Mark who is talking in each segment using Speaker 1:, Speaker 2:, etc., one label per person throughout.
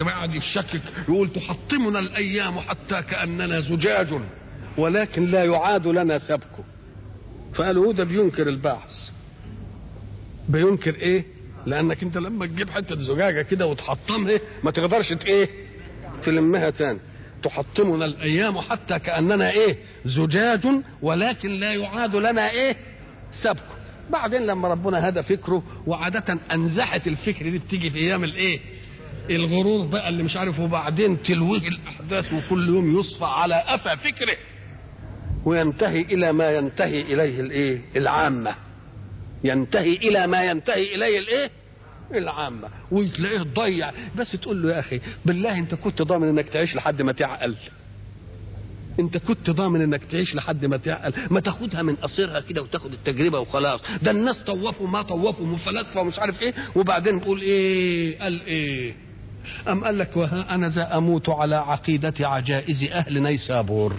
Speaker 1: بعد يشكك يقول تحطمنا الأيام حتى كأننا زجاج ولكن لا يعاد لنا سبكه. فقالوا ده بينكر البعث. بينكر ايه؟ لانك انت لما تجيب حته زجاجه كده وتحطمها ما تقدرش ايه تلمها تاني. تحطمنا الايام حتى كاننا ايه زجاج ولكن لا يعاد لنا ايه سبكه. بعدين لما ربنا هدى فكره وعاده انزحت الفكر دي بتيجي في ايام الايه الغرور بقى اللي مش عارف، وبعدين تلويه الاحداث وكل يوم يصفى على قفا فكره وينتهي الى ما ينتهي اليه الايه العامه. ينتهي الى ما ينتهي اليه الايه العامه، وتلاقيه ضيع. بس تقول له يا اخي بالله انت كنت ضامن انك تعيش لحد ما تعقل؟ انت كنت ضامن انك تعيش لحد ما تعقل؟ ما تاخدها من قصيرها كده وتاخد التجربه وخلاص. ده الناس طوفوا ما طوفوا من فلاسفه ومش عارف ايه، وبعدين بيقول ايه قال ايه ام قال لك وها انا ذا اموت على عقيده عجائز اهل نيسابور.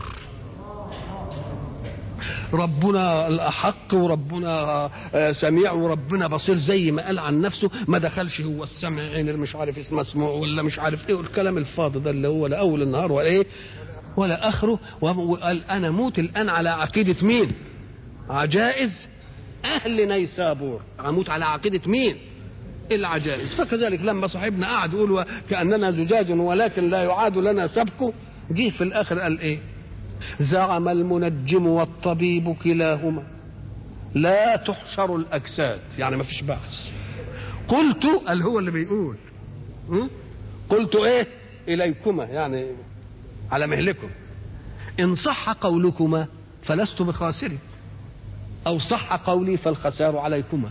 Speaker 1: ربنا الأحق وربنا سميع وربنا بصير زي ما قال عن نفسه. ما دخلش هو السمع عين مش عارف اسمه مسموع ولا مش عارف ايه والكلام الفاضي ده اللي هو لا اول النهار ولا ايه ولا اخره. وقال انا موت الان على عقيده مين؟ عجائز اهل نيسابور. اموت على عقيده مين؟ العجائز. فكذلك لما صاحبنا قعد يقول كاننا زجاج ولكن لا يعاد لنا سبكه، جه في الاخر قال ايه؟ زعم المنجم والطبيب كلاهما لا تحشر الأجساد، يعني ما فيش بعث. قلت قال هو اللي بيقول قلت ايه إليكما يعني على مهلكم إن صح قولكما فلست بخاسر أو صح قولي فالخسار عليكما.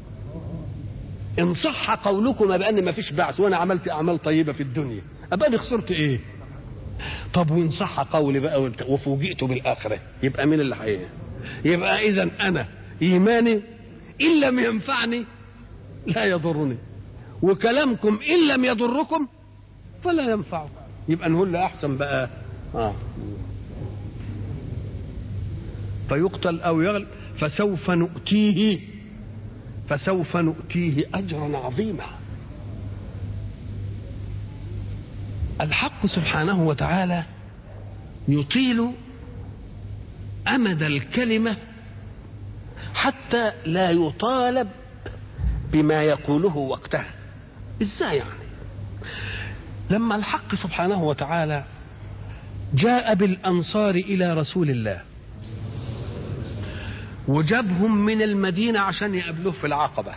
Speaker 1: إن صح قولكما بأن ما فيش بعث وأنا عملت أعمال طيبة في الدنيا أبقى خسرت إيه؟ طب وإن صح قولي بقى وفوجئت بالآخرة يبقى مين اللي حقيقي؟ يبقى إذن أنا إيماني إن لم ينفعني لا يضرني، وكلامكم إن لم يضركم فلا ينفعكم. يبقى نقول له أحسن بقى فيقتل أو يغلب فسوف نؤتيه أجرا عظيما. الحق سبحانه وتعالى يطيل أمد الكلمة حتى لا يطالب بما يقوله وقتها. إزاي يعني؟ لما الحق سبحانه وتعالى جاء بالأنصار إلى رسول الله وجابهم من المدينة عشان يقابلوه في العقبة،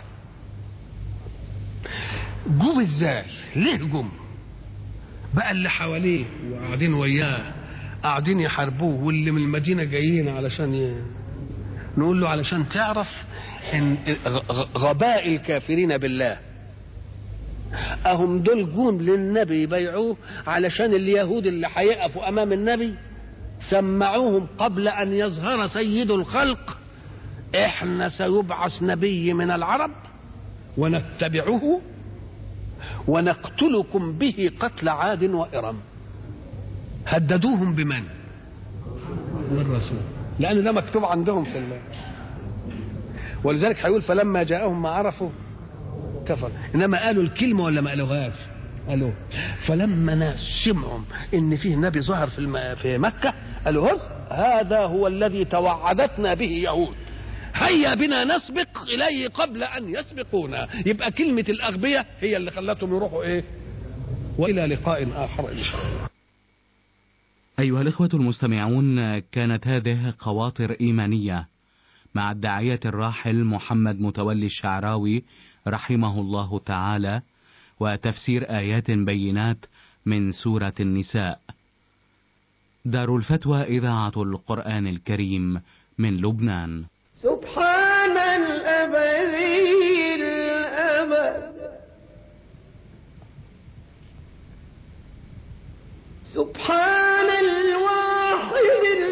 Speaker 1: جم إزاي؟ ليه جم؟ بقى اللي حواليه وقاعدين وياه قاعدين يحاربوه واللي من المدينة جايين علشان نقول له علشان تعرف ان غباء الكافرين بالله. اهم دول جون للنبي يبيعوه علشان اليهود اللي هيقفوا امام النبي سمعوهم قبل ان يظهر سيد الخلق احنا سيبعث نبي من العرب ونتبعه ونقتلكم به قتل عاد وإرم. هددوهم بمن؟ بالرسول، لأن ده مكتوب عندهم في الله. ولذلك هيقول فلما جاءهم ما عرفوا كفر. إنما قالوا الكلمة ولا ما قالوهاش؟ قالوا. فلما ناس سمعوا إن فيه نبي ظهر في مكة قالوا هذا هو الذي توعدتنا به يهود، هيا بنا نسبق إليه قبل أن يسبقونا. يبقى كلمة الأغبياء هي اللي خلتهم يروحوا إيه؟ وإلى لقاء آخر إن شاء الله.
Speaker 2: أيها الإخوة المستمعون، كانت هذه خواطر إيمانية مع الداعية الراحل محمد متولي الشعراوي رحمه الله تعالى، وتفسير آيات بينات من سورة النساء. دار الفتوى إذاعة القرآن الكريم من لبنان.
Speaker 3: سبحان